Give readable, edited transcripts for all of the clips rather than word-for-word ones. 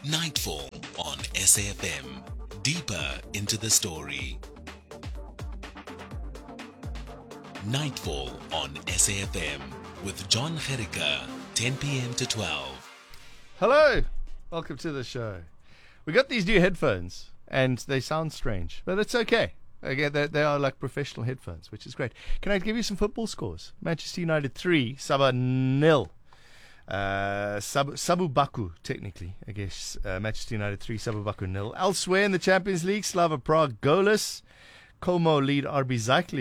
Nightfall on SAFM. Deeper into the story. Nightfall on SAFM with John Gericke, 10 p.m. to 12. Hello, welcome to the show. We got these new headphones and they sound strange, but it's okay. Again, they are like professional headphones, which is great. Can I give you some football scores? Manchester United 3, Sabah 0. Sabu Baku, technically, I guess. Manchester United 3, Sabu Baku 0. Elsewhere in the Champions League, Slava Prague goalless. Como lead RB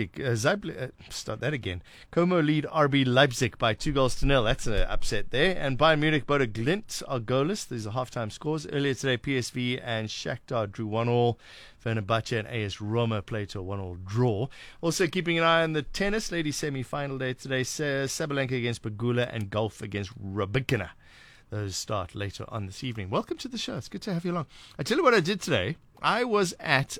start that again. Como lead RB Leipzig by 2-0. That's an upset there. And Bayern Munich, Bodo Glimt are goalless. These are halftime scores. Earlier today, PSV and Shakhtar drew 1-1. Fenerbahce and AS Roma played to a 1-1 draw. Also keeping an eye on the tennis ladies semi-final day today. Sabalenka against Pegula and golf against Rybakina. Those start later on this evening. Welcome to the show. It's good to have you along. I tell you what I did today. I was at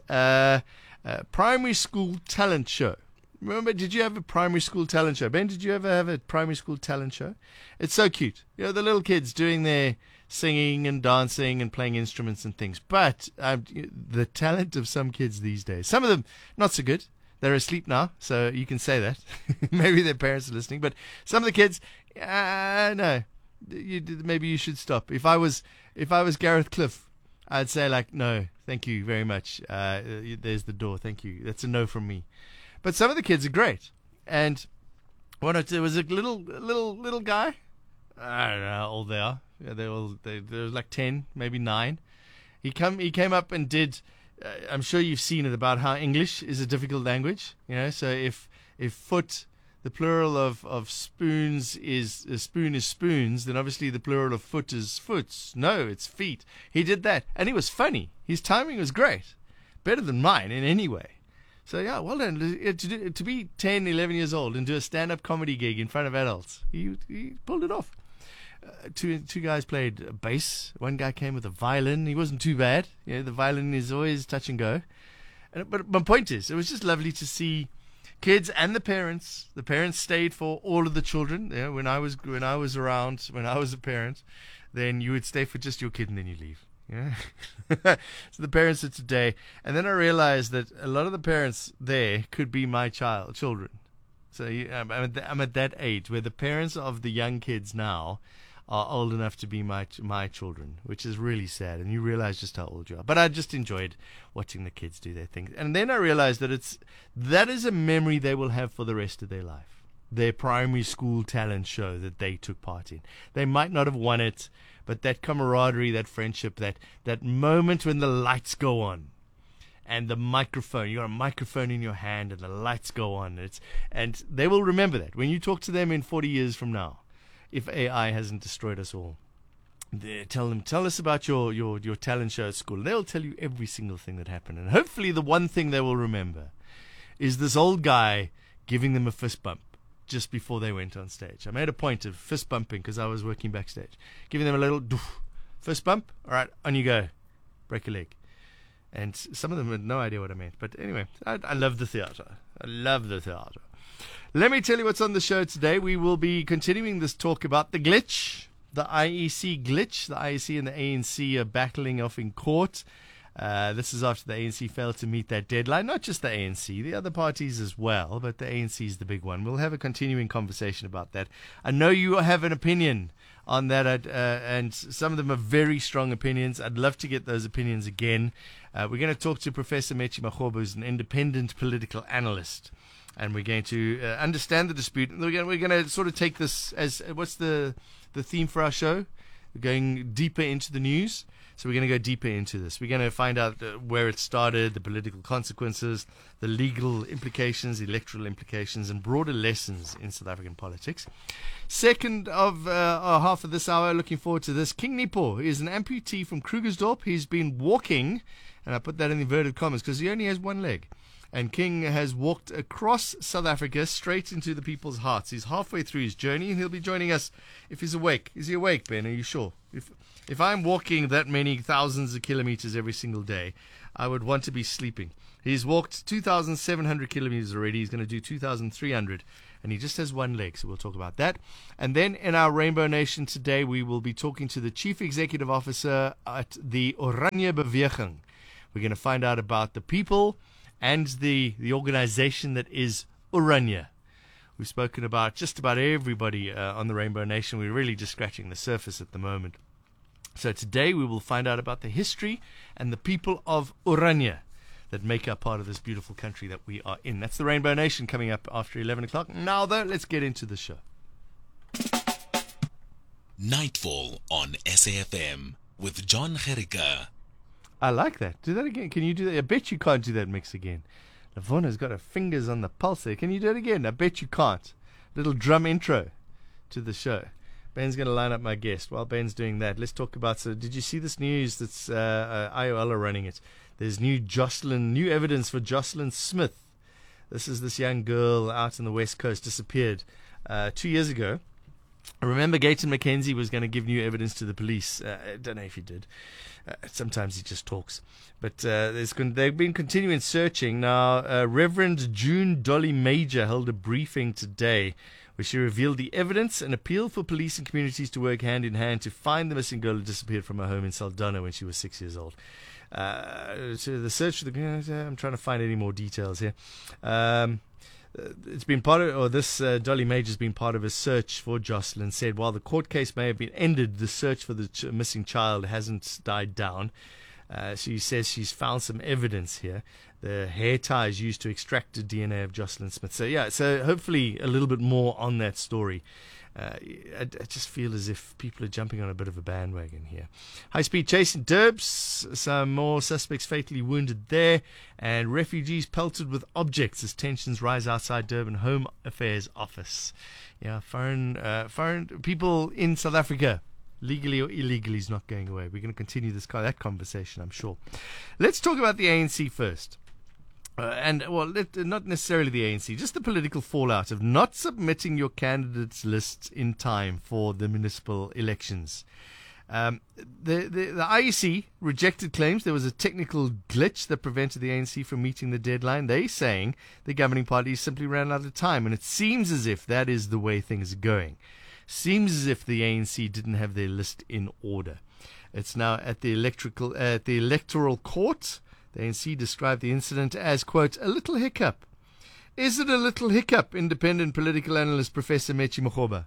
primary school talent show. Remember, did you have a primary school talent show? Ben, did you ever have a primary school talent show? It's so cute. You know, the little kids doing their singing and dancing and playing instruments and things. But the talent of some kids these days, some of them not so good. They're asleep now, so you can say that. Maybe their parents are listening. But some of the kids, no, maybe you should stop. If I was Gareth Cliff, I'd say like, no, thank you very much. There's the door. Thank you. That's a no from me. But some of the kids are great. And there was a little guy. I don't know how old they are. Yeah, they were like 10, maybe 9. He came up and did. I'm sure you've seen it about how English is a difficult language. You know, so if foot, the plural of spoons is a spoon is spoons, then obviously the plural of foot is foots. No, it's feet. He did that, and he was funny. His timing was great, better than mine in any way. So yeah, well done. To be 10, 11 years old and do a stand-up comedy gig in front of adults, he pulled it off. Two guys played bass. One guy came with a violin. He wasn't too bad. You know, the violin is always touch and go. But my point is, it was just lovely to see kids and the parents. The parents stayed for all of the children. You know, when I was around, when I was a parent, then you would stay for just your kid and then you leave. Yeah. So the parents are today, and then I realized that a lot of the parents there could be my children. So I'm at that age where the parents of the young kids now are old enough to be my children, which is really sad. And you realize just how old you are. But I just enjoyed watching the kids do their thing. And then I realized that is a memory they will have for the rest of their life. Their primary school talent show that they took part in. They might not have won it, but that camaraderie, that friendship, that moment when the lights go on and the microphone, you got a microphone in your hand and the lights go on. And they will remember that. When you talk to them in 40 years from now, if AI hasn't destroyed us all, tell us about your talent show at school. They'll tell you every single thing that happened. And hopefully the one thing they will remember is this old guy giving them a fist bump just before they went on stage. I made a point of fist bumping because I was working backstage. Giving them a little fist bump. All right, on you go. Break a leg. And some of them had no idea what I meant. But anyway, I love the theater. I love the theater. Let me tell you what's on the show today. We will be continuing this talk about the glitch, the IEC glitch. The IEC and the ANC are battling off in court. This is after the ANC failed to meet that deadline. Not just the ANC, the other parties as well, but the ANC is the big one. We'll have a continuing conversation about that. I know you have an opinion on that, and some of them are very strong opinions. I'd love to get those opinions again. We're going to talk to Professor Mechi Makgoba, who's an independent political analyst. And we're going to understand the dispute. We're going to sort of take this as, what's the theme for our show? We're going deeper into the news. So we're going to go deeper into this. We're going to find out where it started, the political consequences, the legal implications, electoral implications, and broader lessons in South African politics. Second of half of this hour, looking forward to this. King Nipo is an amputee from Krugersdorp. He's been walking, and I put that in inverted commas because he only has one leg. And King has walked across South Africa straight into the people's hearts. He's halfway through his journey, and he'll be joining us if he's awake. Is he awake, Ben? Are you sure? If I'm walking that many thousands of kilometers every single day, I would want to be sleeping. He's walked 2,700 kilometers already. He's going to do 2,300, and he just has one leg, so we'll talk about that. And then in our Rainbow Nation today, we will be talking to the Chief Executive Officer at the Oranje Beweging. We're going to find out about the people and the organization that is Oranje. We've spoken about just about everybody on the Rainbow Nation. We're really just scratching the surface at the moment. So today we will find out about the history and the people of Oranje that make up part of this beautiful country that we are in. That's the Rainbow Nation coming up after 11 o'clock. Now, though, let's get into the show. Nightfall on SAFM with John Gericke. I like that. Do that again. Can you do that? I bet you can't do that mix again. Lavona's got her fingers on the pulse there. Can you do it again? I bet you can't. Little drum intro to the show. Ben's going to line up my guest. While Ben's doing that, let's talk about... So, did you see this news that's IOL are running it? There's new evidence for Jocelyn Smith. This is this young girl out in the West Coast, disappeared 2 years ago. I remember Gayton McKenzie was going to give new evidence to the police. I don't know if he did. Sometimes he just talks. But they've been continuing searching. Now, Reverend June Dolly Major held a briefing today where she revealed the evidence and appealed for police and communities to work hand in hand to find the missing girl who disappeared from her home in Saldanha when she was 6 years old. So the search for the... I'm trying to find any more details here. It's been part of, or this Dolly Major's been part of a search for Jocelyn. Said while the court case may have been ended, the search for the missing child hasn't died down. She says she's found some evidence here. The hair ties used to extract the DNA of Jocelyn Smith. So hopefully a little bit more on that story. I just feel as if people are jumping on a bit of a bandwagon here. High-speed chase in Durbs. Some more suspects fatally wounded there. And refugees pelted with objects as tensions rise outside Durban Home Affairs Office. Yeah, foreign people in South Africa, legally or illegally, is not going away. We're going to continue that conversation, I'm sure. Let's talk about the ANC first. Not necessarily the ANC, just the political fallout of not submitting your candidates' lists in time for the municipal elections. The IEC rejected claims there was a technical glitch that prevented the ANC from meeting the deadline. They saying the governing party simply ran out of time, and it seems as if that is the way things are going. Seems as if the ANC didn't have their list in order. It's now at the electoral court. The ANC described the incident as, quote, a little hiccup. Is it a little hiccup, independent political analyst Professor Mechi Mogoba?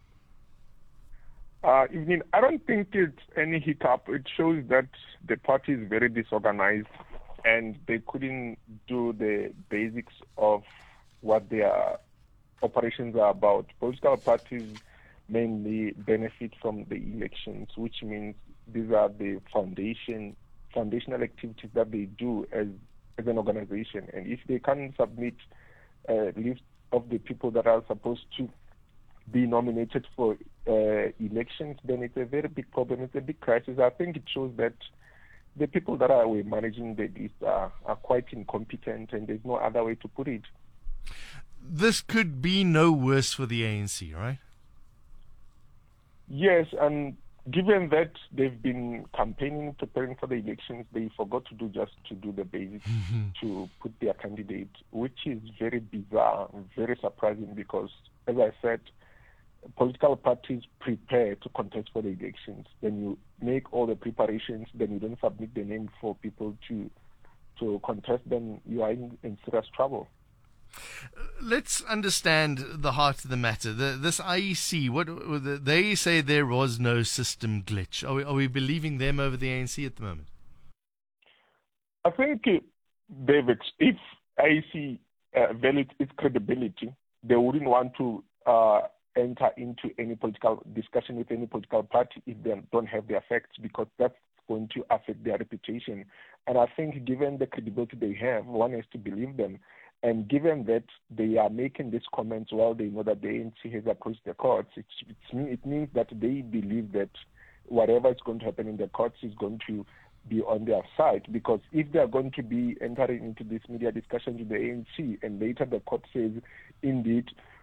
Evening. I don't think it's any hiccup. It shows that the party is very disorganized and they couldn't do the basics of what their operations are about. Political parties mainly benefit from the elections, which means these are the foundational activities that they do as an organization. And if they can't submit a list of the people that are supposed to be nominated for elections, then it's a very big problem. It's a big crisis. I think it shows that the people that are managing the list are quite incompetent, and there's no other way to put it. This could be no worse for the ANC, right? Yes, and given that they've been campaigning, preparing for the elections, they forgot to do the basics to put their candidate, which is very bizarre, very surprising, because, as I said, political parties prepare to contest for the elections. Then you make all the preparations, then you don't submit the name for people to contest, then you are in serious trouble. Let's understand the heart of the matter. This IEC, they say there was no system glitch. Are we believing them over the ANC at the moment? I think, David, if IEC valued its credibility, they wouldn't want to enter into any political discussion with any political party if they don't have the facts, because that's going to affect their reputation. And I think given the credibility they have, one has to believe them. And given that they are making these comments while they know that the ANC has approached the courts, it means that they believe that whatever is going to happen in the courts is going to be on their side. Because if they are going to be entering into this media discussion with the ANC and later the court says, indeed,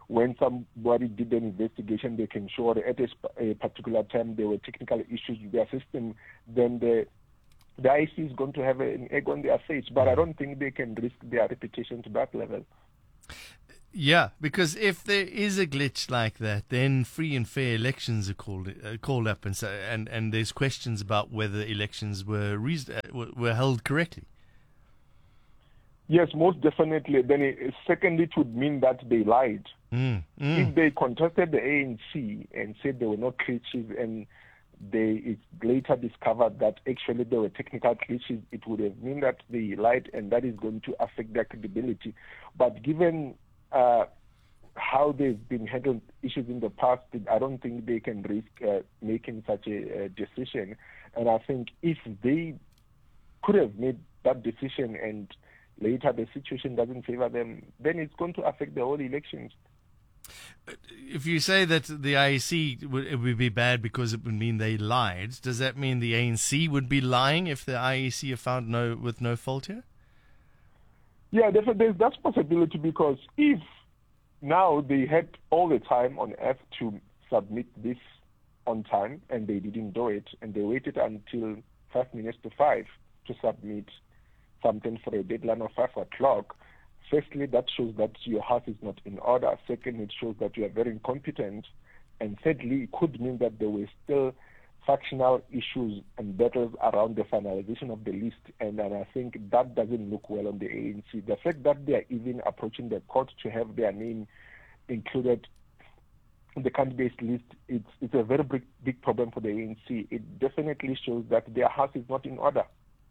when somebody did an investigation, they can show that at a particular time there were technical issues with their system, then the IEC is going to have an egg on their face. But I don't think they can risk their reputation to that level. Yeah, because if there is a glitch like that, then free and fair elections are called up, and there's questions about whether elections were held correctly. Yes, most definitely. Then secondly, it would mean that they lied. If they contested the ANC and said there were no glitches, and it later discovered that actually there were technical glitches, it would have mean that they lied, and that is going to affect their credibility. But given how they've been handling issues in the past, I don't think they can risk making such a decision. And I think if they could have made that decision and later the situation doesn't favor them, then it's going to affect the whole elections. If you say that the IEC it would be bad because it would mean they lied, does that mean the ANC would be lying if the IEC are found with no fault here? Yeah, definitely. There's that possibility, because if now they had all the time on earth to submit this on time and they didn't do it, and they waited until 5 minutes to 5 to submit something for a deadline of 5 o'clock, firstly, that shows that your house is not in order. Second, it shows that you are very incompetent. And thirdly, it could mean that there were still factional issues and battles around the finalization of the list. And I think that doesn't look well on the ANC. The fact that they are even approaching the court to have their name included in the candidate list, it's a very big problem for the ANC. It definitely shows that their house is not in order.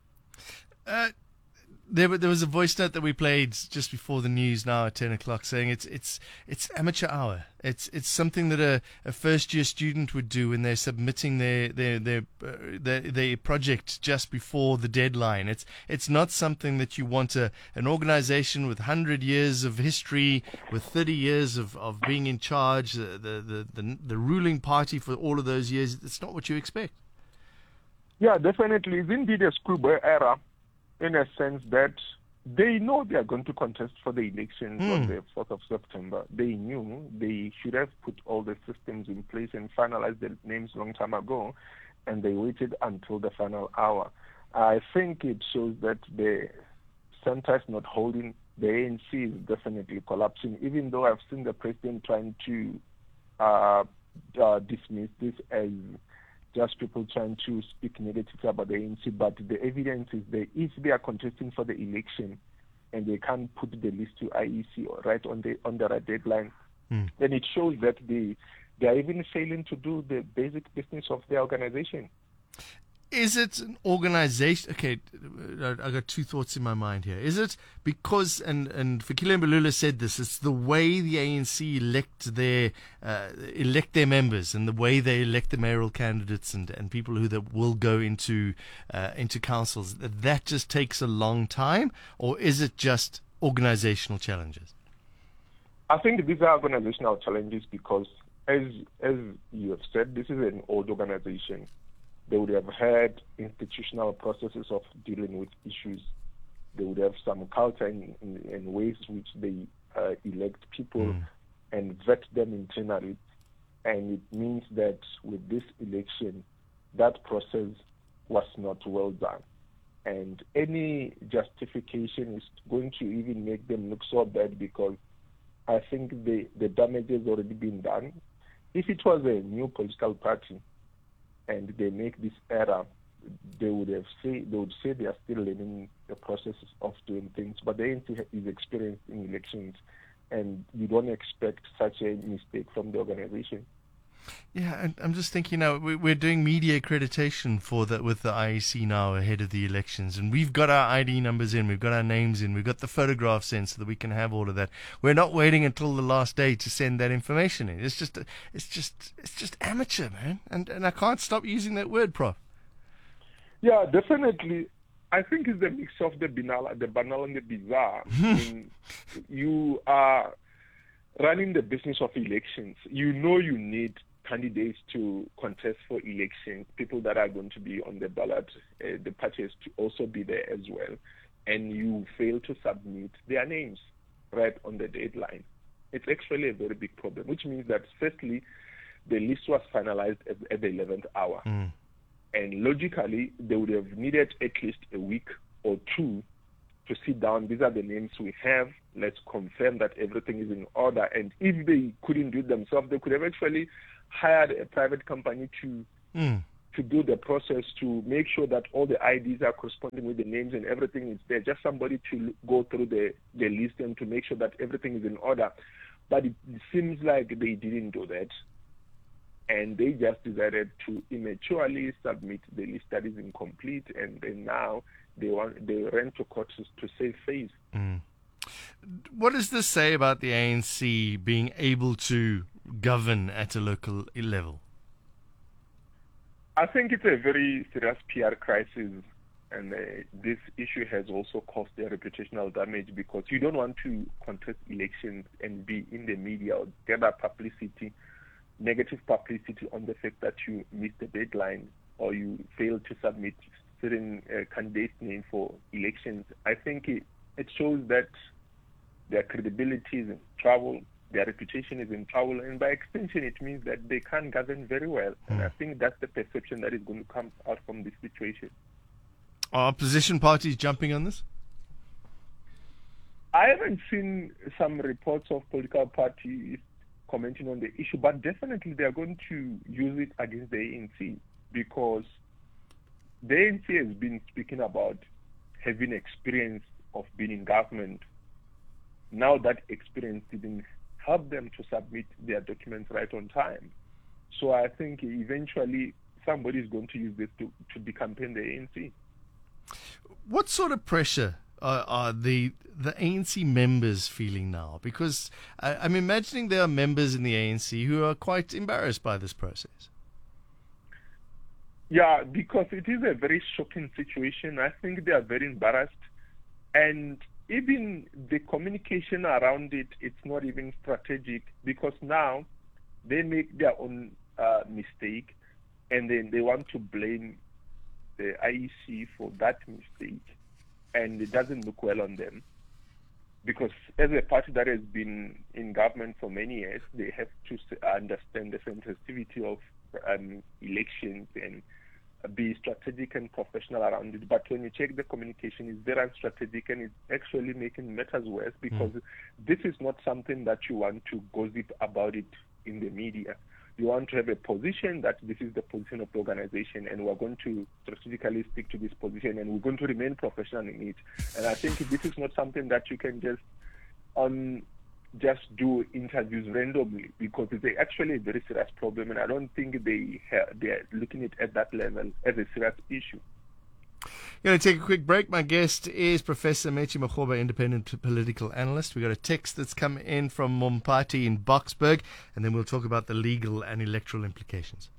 There was a voice note that we played just before the news now at 10 o'clock saying it's amateur hour. It's something that a first year student would do when they're submitting their project just before the deadline. It's not something that you want an organization with 100 years of history, with 30 years of being in charge, the ruling party for all of those years. It's not what you expect. Yeah, definitely. It's indeed a schoolboy era, in a sense that they know they are going to contest for the elections on the 4th of September. They knew they should have put all the systems in place and finalized the names long time ago, and they waited until the final hour. I think it shows that the center is not holding. The ANC is definitely collapsing, even though I've seen the president trying to dismiss this as just people trying to speak negatively about the ANC, but the evidence is that if they are contesting for the election and they can't put the list to IEC right on the right deadline, then it shows that they are even failing to do the basic business of their organization. Is it an organization? Okay, I got two thoughts in my mind here. Is it because, and Fikile Mbalula said this, it's the way the ANC elect their members and the way they elect the mayoral candidates and people that will go into councils, that just takes a long time, or is it just organizational challenges? I think these are organizational challenges because, as you have said, this is an old organization. They would have had institutional processes of dealing with issues. They would have some culture in ways which they elect people and vet them internally. And it means that with this election, that process was not well done. And any justification is going to even make them look so bad, because I think the damage has already been done. If it was a new political party and they make this error, they would say they are still learning the process of doing things. But the ANC is experienced in elections, and you don't expect such a mistake from the organization. Yeah, and I'm just thinking now, we're doing media accreditation with the IEC now ahead of the elections, and we've got our ID numbers in, we've got our names in, we've got the photographs in, so that we can have all of that. We're not waiting until the last day to send that information in. It's just amateur, man, and I can't stop using that word, Prof. Yeah, definitely. I think it's the mix of the banal and the bizarre. I mean, you are running the business of elections. You know you need candidates to contest for elections, people that are going to be on the ballot, the parties to also be there as well, and you fail to submit their names right on the deadline. it's actually a very big problem, which means that firstly, the list was finalized at the 11th hour. And logically, they would have needed at least a week or two to sit down. These are the names we have. Let's confirm that everything is in order. And if they couldn't do it themselves, they could have actually hired a private company to do the process, to make sure that all the IDs are corresponding with the names and everything is there. Just somebody to go through the list and to make sure that everything is in order. But it seems like they didn't do that. And they just decided to immaturely submit the list that is incomplete, and then now they ran to court to save face. What does this say about the ANC being able to govern at a local level? I think it's a very serious PR crisis, and this issue has also caused their reputational damage, because you don't want to contest elections and be in the media or gather publicity, negative publicity on the fact that you missed the deadline or you failed to submit certain candidates' name for elections. I think it shows that their credibility is in trouble, their reputation is in trouble, and by extension it means that they can't govern very well. And I think that's the perception that is going to come out from this situation. Are opposition parties jumping on this? I haven't seen some reports of political parties commenting on the issue, but definitely they are going to use it against the ANC, because the ANC has been speaking about having experience of being in government. Now that experience didn't help them to submit their documents right on time. So I think eventually somebody is going to use this to decampaign the ANC. What sort of pressure are the ANC members feeling now? Because I'm imagining there are members in the ANC who are quite embarrassed by this process. Yeah, because it is a very shocking situation. I think they are very embarrassed. And even the communication around it, it's not even strategic, because now they make their own mistake, and then they want to blame the IEC for that mistake. And it doesn't look well on them, because as a party that has been in government for many years, they have to understand the sensitivity of elections and be strategic and professional around it. But when you check the communication, it's very unstrategic, and it's actually making matters worse, because this is not something that you want to gossip about it in the media. You want to have a position that this is the position of the organization, and we're going to strategically stick to this position, and we're going to remain professional in it. And I think this is not something that you can just do interviews randomly, because it's actually a very serious problem, and I don't think they are looking at that level as a serious issue. Going to take a quick break. My guest is Professor Mechi Makgoba, independent political analyst. We got a text that's come in from Mompati in Boksburg, and then we'll talk about the legal and electoral implications.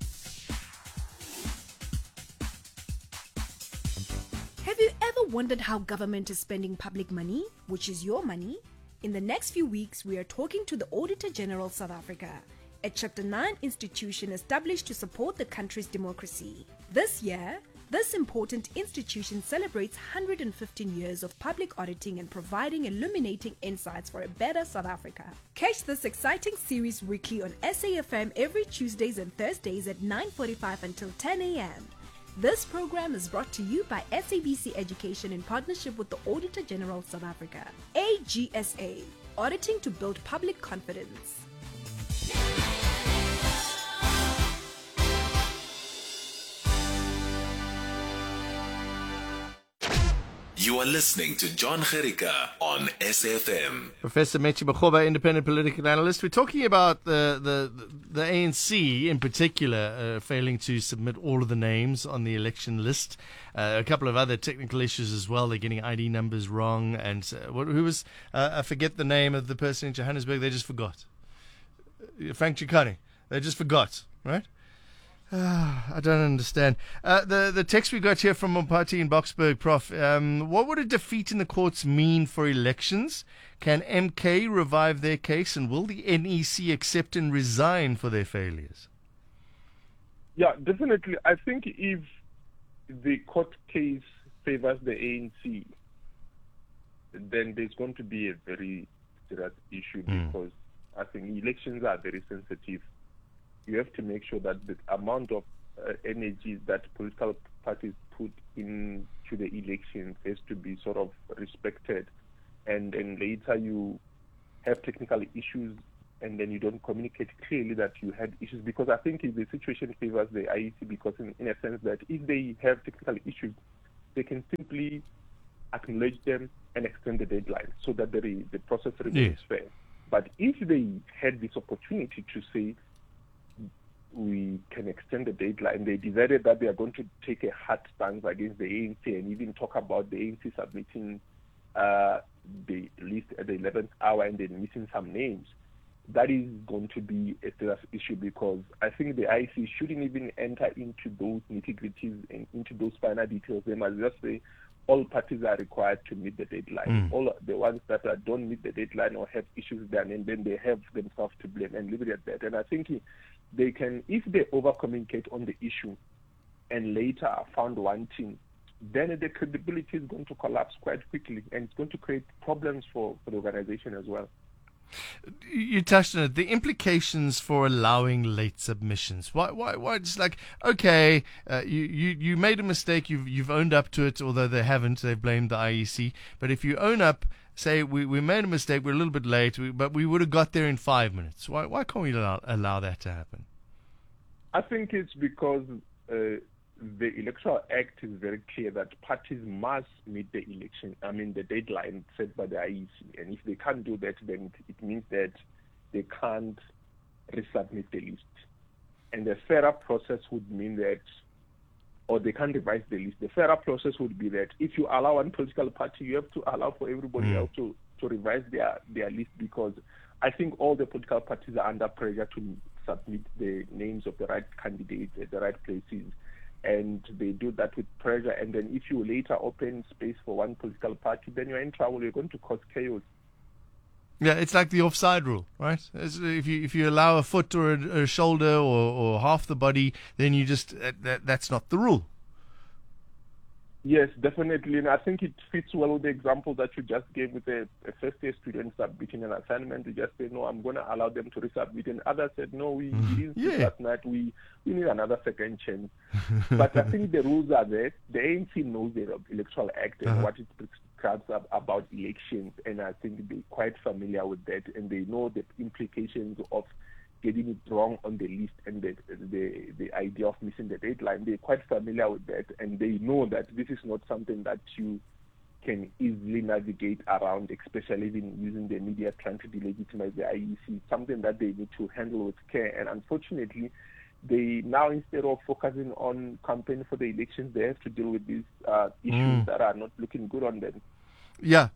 Have you ever wondered how government is spending public money, which is your money? In the next few weeks, we are talking to the Auditor General South Africa, a Chapter 9 institution established to support the country's democracy. This year, this important institution celebrates 115 years of public auditing and providing illuminating insights for a better South Africa. Catch this exciting series weekly on SAFM every Tuesdays and Thursdays at 9:45 until 10 a.m. This program is brought to you by SABC Education in partnership with the Auditor General South Africa. AGSA, auditing to build public confidence. You are listening to John Gericka on SAFM. Professor Mechi Makgoba, independent political analyst. We're talking about the ANC in particular failing to submit all of the names on the election list. A couple of other technical issues as well. They're getting ID numbers wrong. And I forget the name of the person in Johannesburg. They just forgot. Frank Chikane. They just forgot, right? I don't understand. The text we got here from Mompati in Boksburg, Prof. What would a defeat in the courts mean for elections? Can MK revive their case, and will the NEC accept and resign for their failures? Yeah, definitely. I think if the court case favors the ANC, then there's going to be a very serious issue because I think elections are very sensitive. You have to make sure that the amount of energy that political parties put into the elections has to be sort of respected. And then later you have technical issues and then you don't communicate clearly that you had issues, because I think the situation favors the IEC, because in a sense that if they have technical issues, they can simply acknowledge them and extend the deadline so that the process remains fair. But if they had this opportunity to say, we can extend the deadline, they decided that they are going to take a hard stance against the ANC and even talk about the ANC submitting the list at the 11th hour and then missing some names. That is going to be a serious issue, because I think the IEC shouldn't even enter into those nitty-gritties and into those final details. They must just say all parties are required to meet the deadline. All the ones that don't meet the deadline or have issues done, and then they have themselves to blame, and leave it at that. And I think they can, if they over-communicate on the issue and later are found wanting, then the credibility is going to collapse quite quickly, and it's going to create problems for the organization as well. You touched on it, the implications for allowing late submissions. Why it's like, okay, you made a mistake, you've owned up to it, although they haven't, they've blamed the IEC. But if you own up, say we made a mistake, we're a little bit late, but we would have got there in 5 minutes. Why can't we allow that to happen? I think it's because the Electoral Act is very clear that parties must meet the deadline set by the IEC. And if they can't do that, then it means that they can't resubmit the list. And the fairer process would mean that, or they can't revise the list. The fairer process would be that if you allow one political party, you have to allow for everybody else to revise their list, because I think all the political parties are under pressure to submit the names of the right candidates at the right places. And they do that with pressure. And then if you later open space for one political party, then you're in trouble. You're going to cause chaos. Yeah, it's like the offside rule, right? If you allow a foot or a shoulder or half the body, then you just that's not the rule. Yes, definitely. And I think it fits well with the example that you just gave with a first-year student submitting an assignment. You just say, no, I'm going to allow them to resubmit. And others said, no, we didn't see that night. We need another second chance. But I think the rules are there. The ANC knows the Electoral Act and what it prescribes about elections. And I think they're quite familiar with that. And they know the implications of getting it wrong on the list and the idea of missing the deadline. They're quite familiar with that, and they know that this is not something that you can easily navigate around, especially even using the media trying to delegitimize the IEC. It's something that they need to handle with care. And unfortunately, they now, instead of focusing on campaigning for the elections, they have to deal with these issues that are not looking good on them. Yeah,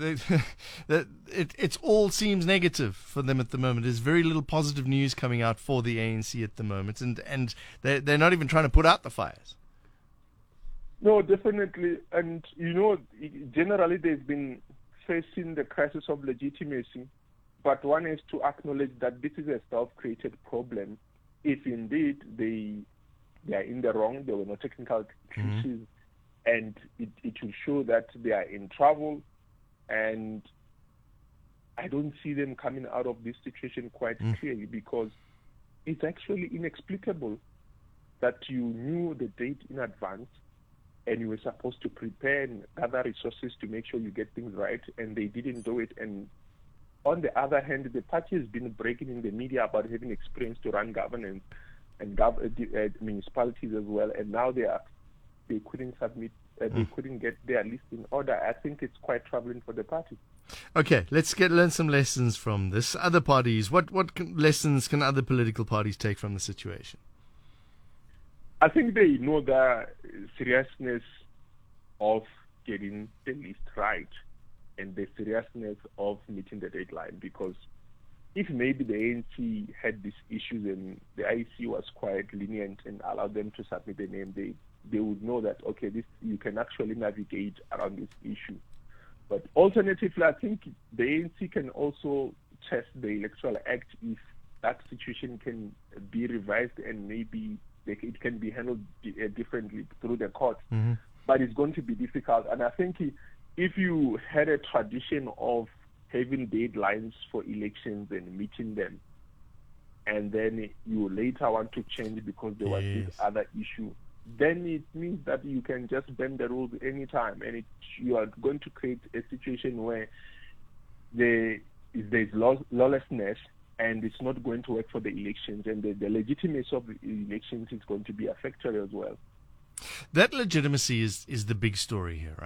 it all seems negative for them at the moment. There's very little positive news coming out for the ANC at the moment, and they're not even trying to put out the fires. No, definitely. And, generally they've been facing the crisis of legitimacy, but one is to acknowledge that this is a self-created problem. If indeed they are in the wrong, there were no technical issues, and it will show that they are in trouble, and I don't see them coming out of this situation quite clearly, because it's actually inexplicable that you knew the date in advance and you were supposed to prepare and gather resources to make sure you get things right, and they didn't do it. And on the other hand, the party has been breaking in the media about having experience to run governance and municipalities as well, and now they couldn't submit, they couldn't get their list in order. I think it's quite troubling for the party. Okay, let's learn some lessons from this. Other parties, what lessons can other political parties take from the situation? I think they know the seriousness of getting the list right and the seriousness of meeting the deadline, because if maybe the ANC had these issues and the IEC was quite lenient and allowed them to submit the name, they would know that, okay, you can actually navigate around this issue. But alternatively, I think the ANC can also test the Electoral Act if that situation can be revised, and maybe it can be handled differently through the court. But it's going to be difficult. And I think if you had a tradition of having deadlines for elections and meeting them, and then you later want to change because there was this other issue, then it means that you can just bend the rules anytime, and you are going to create a situation where there's lawlessness, and it's not going to work for the elections, and the legitimacy of the elections is going to be affected as well. That legitimacy is the big story here, right?